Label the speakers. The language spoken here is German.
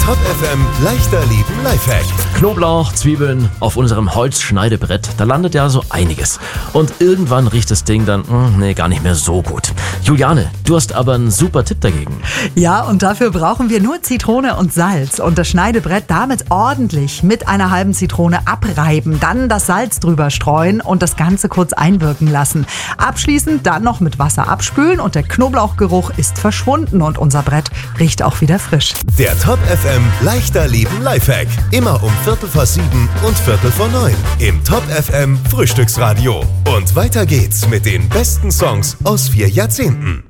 Speaker 1: Top FM leichter leben Lifehack.
Speaker 2: Knoblauch, Zwiebeln auf unserem Holzschneidebrett, da landet ja so einiges. Und irgendwann riecht das Ding dann, gar nicht mehr so gut. Juliane, du hast aber einen super Tipp dagegen.
Speaker 3: Ja, und dafür brauchen wir nur Zitrone und Salz und das Schneidebrett damit ordentlich mit einer halben Zitrone abreiben, dann das Salz drüber streuen und das Ganze kurz einwirken lassen. Abschließend dann noch mit Wasser abspülen und der Knoblauchgeruch ist verschwunden und unser Brett riecht auch wieder frisch.
Speaker 1: Der Top FM leichter leben Lifehack. Immer um 7:15 und 8:45 im Top FM Frühstücksradio. Und weiter geht's mit den besten Songs aus 4 Jahrzehnten.